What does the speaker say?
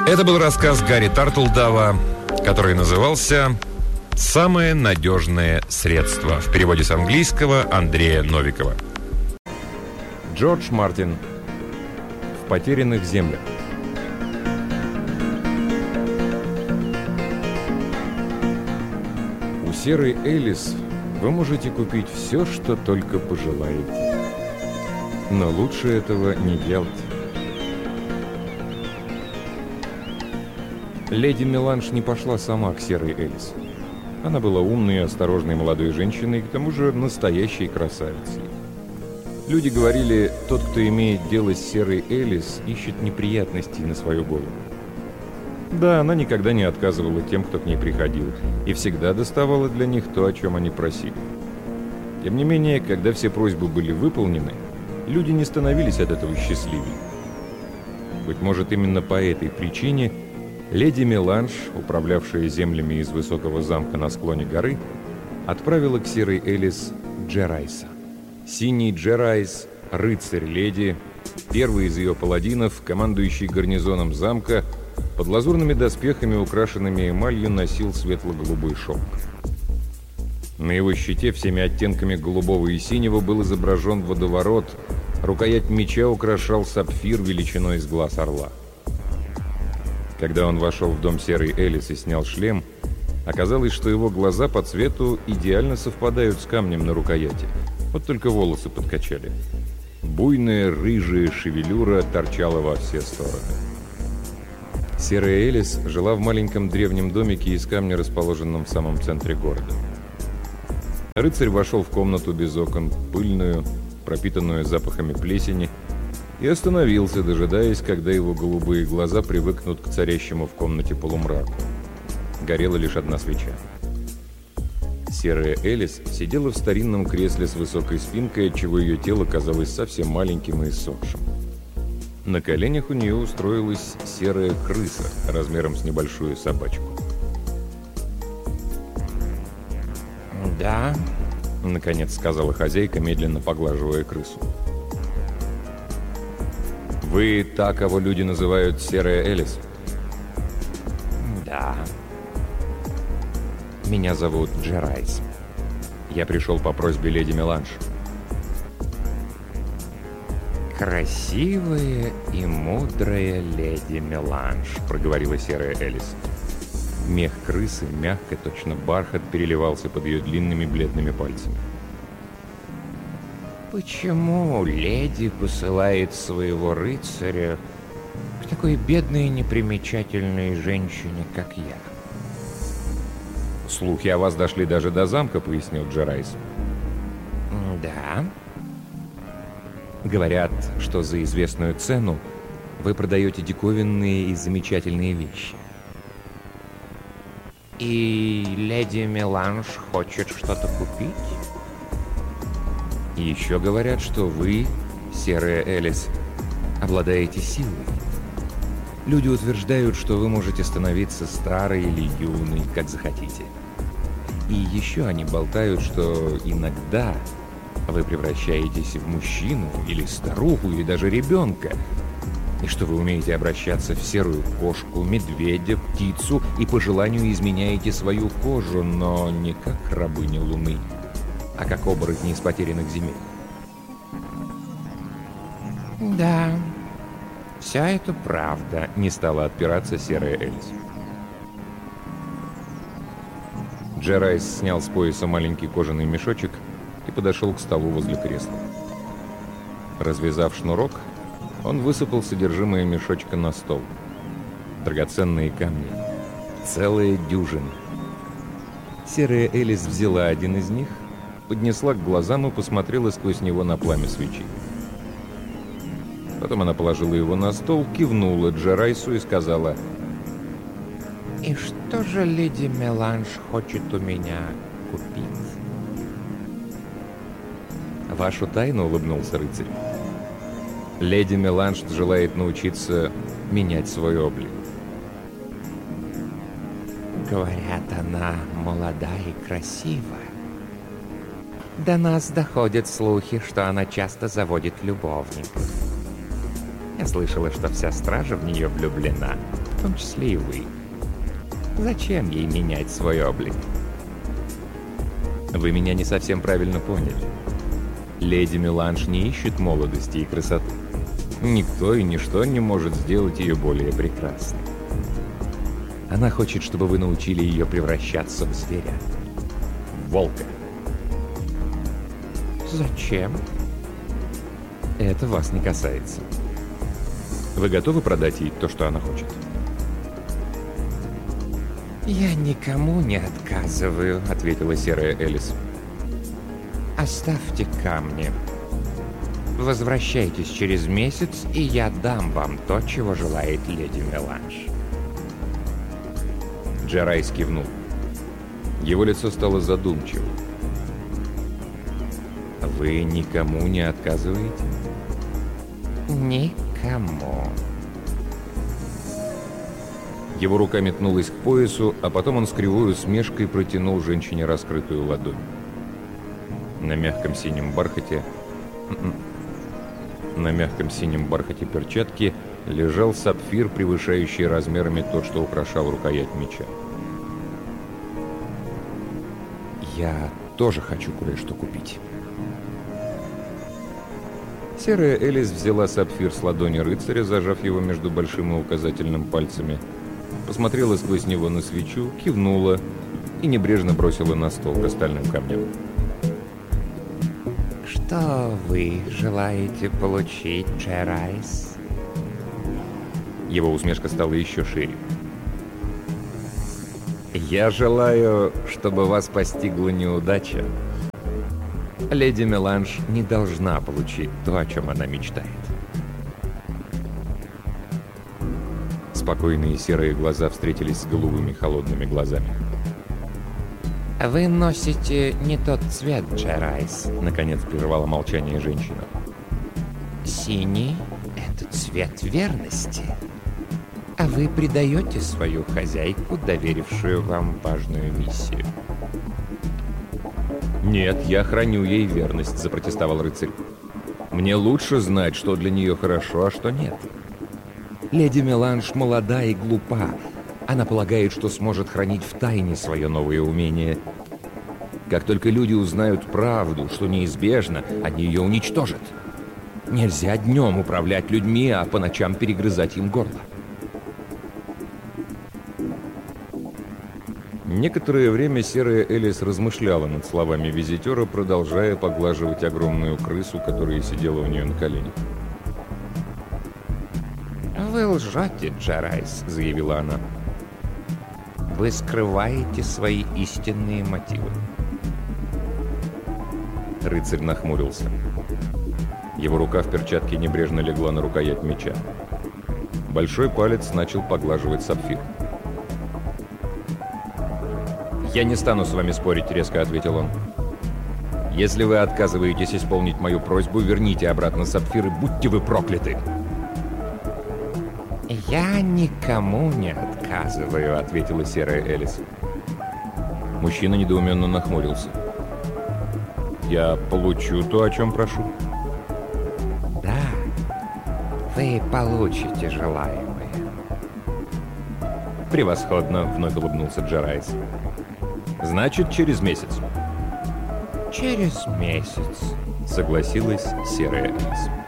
Это был рассказ Гарри Тартлдава, который назывался «Самое надежное средство». В переводе с английского Андрея Новикова. Джордж Мартин. В потерянных землях. У серой Элис вы можете купить все, что только пожелаете. Но лучше этого не делать. Леди Меланж не пошла сама к серой Элис. Она была умной и осторожной молодой женщиной, к тому же настоящей красавицей. Люди говорили, тот, кто имеет дело с серой Элис, ищет неприятностей на свою голову. Да, она никогда не отказывала тем, кто к ней приходил, и всегда доставала для них то, о чем они просили. Тем не менее, когда все просьбы были выполнены, люди не становились от этого счастливее. Быть может, именно по этой причине леди Меланж, управлявшая землями из высокого замка на склоне горы, отправила к серой Элис Джерайса. Синий Джерайс, рыцарь леди, первый из ее паладинов, командующий гарнизоном замка, под лазурными доспехами, украшенными эмалью, носил светло-голубой шелк. На его щите всеми оттенками голубого и синего был изображен водоворот, рукоять меча украшал сапфир величиной с глаз орла. Когда он вошел в дом серой Элис и снял шлем, оказалось, что его глаза по цвету идеально совпадают с камнем на рукояти. Вот только волосы подкачали. Буйная рыжая шевелюра торчала во все стороны. Серая Элис жила в маленьком древнем домике из камня, расположенном в самом центре города. Рыцарь вошел в комнату без окон, пыльную, пропитанную запахами плесени, и остановился, дожидаясь, когда его голубые глаза привыкнут к царящему в комнате полумраку. Горела лишь одна свеча. Серая Элис сидела в старинном кресле с высокой спинкой, отчего ее тело казалось совсем маленьким и иссохшим. На коленях у нее устроилась серая крыса размером с небольшую собачку. «Да», — наконец сказала хозяйка, медленно поглаживая крысу. «Вы та, кого люди называют серая Элис?» «Да. Меня зовут Джерайс. Я пришел по просьбе леди Меланж». «Красивая и мудрая леди Меланж», — проговорила серая Элис. Мех крысы, мягко, точно бархат, переливался под ее длинными бледными пальцами. «Почему леди посылает своего рыцаря к такой бедной и непримечательной женщине, как я?» «Слухи о вас дошли даже до замка», — пояснил Джерайс. «Да». «Говорят, что за известную цену вы продаете диковинные и замечательные вещи». «И леди Меланж хочет что-то купить?» «И еще говорят, что вы, серая Элис, обладаете силой. Люди утверждают, что вы можете становиться старой или юной, как захотите. И еще они болтают, что иногда вы превращаетесь в мужчину или старуху, или даже ребенка, и что вы умеете обращаться в серую кошку, медведя, птицу и по желанию изменяете свою кожу, но не как рабыня Луны, а как оборотни из потерянных земель». «Да, вся это правда», — не стала отпираться серая Элис. Джерайс снял с пояса маленький кожаный мешочек и подошел к столу возле кресла. Развязав шнурок, он высыпал содержимое мешочка на стол. Драгоценные камни. Целая дюжина. Серая Элис взяла один из них, поднесла к глазам и посмотрела сквозь него на пламя свечи. Потом она положила его на стол, кивнула Джерайсу и сказала: «И что же леди Меланж хочет у меня купить?» «Вашу тайну», — улыбнулся рыцарь. «Леди Меланж желает научиться менять свой облик». «Говорят, она молода и красива. До нас доходят слухи, что она часто заводит любовников». Я слышала, что вся стража в нее влюблена, в том числе и вы. Зачем ей менять свой облик? Вы меня не совсем правильно поняли. Леди Меланж не ищет молодости и красоты. Никто и ничто не может сделать ее более прекрасной. Она хочет, чтобы вы научили ее превращаться в зверя. В волка. Зачем? Это вас не касается. Вы готовы продать ей то, что она хочет? «Я никому не отказываю», — ответила серая Элис. «Оставьте камни. Возвращайтесь через месяц, и я дам вам то, чего желает леди Меланж». Джарайс кивнул. Его лицо стало задумчивым. «Вы никому не отказываете?» «Никому». Его рука метнулась к поясу, а потом он с кривой усмешкой протянул женщине раскрытую ладонь. На мягком синем бархате... На мягком синем бархате перчатки лежал сапфир, превышающий размерами тот, что украшал рукоять меча. «Я тоже хочу кое-что купить». Серая Элис взяла сапфир с ладони рыцаря, зажав его между большим и указательным пальцами, посмотрела сквозь него на свечу, кивнула и небрежно бросила на стол к остальным камням. «Что вы желаете получить, Джарайс?» Его усмешка стала еще шире. «Я желаю, чтобы вас постигла неудача. Леди Меланж не должна получить то, о чем она мечтает». Спокойные серые глаза встретились с голубыми холодными глазами. «Вы носите не тот цвет, Джарайс», — наконец прервала молчание женщина. «Синий — это цвет верности. А вы предаете свою хозяйку, доверившую вам важную миссию». «Нет, я храню ей верность», — запротестовал рыцарь. «Мне лучше знать, что для нее хорошо, а что нет. Леди Меланж молода и глупа. Она полагает, что сможет хранить в тайне свое новое умение. Как только люди узнают правду, что неизбежно, они ее уничтожат. Нельзя днем управлять людьми, а по ночам перегрызать им горло». Некоторое время серая Элис размышляла над словами визитера, продолжая поглаживать огромную крысу, которая сидела у нее на коленях. «Вы лжете, Джарайс», — заявила она. «Вы скрываете свои истинные мотивы». Рыцарь нахмурился. Его рука в перчатке небрежно легла на рукоять меча. Большой палец начал поглаживать сапфир. «Я не стану с вами спорить», — резко ответил он. «Если вы отказываетесь исполнить мою просьбу, верните обратно сапфир и будьте вы прокляты!» «Я никому не отказываю», — ответила серая Элис. Мужчина недоуменно нахмурился. «Я получу то, о чем прошу?» «Да, вы получите желаемое». «Превосходно», — вновь улыбнулся Джарайс. «Значит, через месяц». «Через месяц», — согласилась серая Элис.